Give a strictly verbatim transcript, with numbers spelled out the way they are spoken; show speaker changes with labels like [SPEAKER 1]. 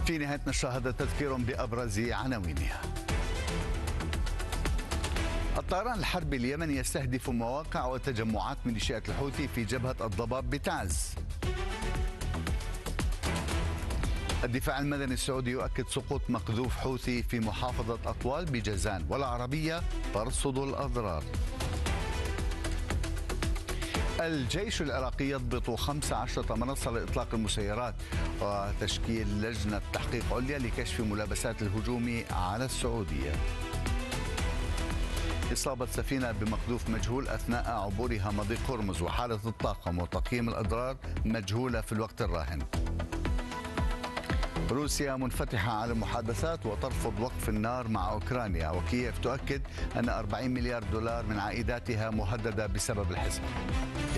[SPEAKER 1] في نهاية نشرة هذا تذكير بأبرز عناوينها. الطيران الحربي اليمني يستهدف مواقع وتجمعات ميليشيات الحوثي في جبهة الضباب بتعز. الدفاع المدني السعودي يؤكد سقوط مقذوف حوثي في محافظة أطوال بجازان، والعربية ترصد الأضرار. الجيش العراقي يضبط خمس عشرة منصة لإطلاق المسيرات، وتشكيل لجنة تحقيق عليا لكشف ملابسات الهجوم على السعودية. إصابة سفينة بمقذوف مجهول أثناء عبورها مضيق هرمز، وحالة الطاقم وتقييم الأضرار مجهولة في الوقت الراهن. روسيا منفتحة على المحادثات وترفض وقف النار مع أوكرانيا، وكييف تؤكد أن أربعين مليار دولار من عائداتها مهددة بسبب الحزب.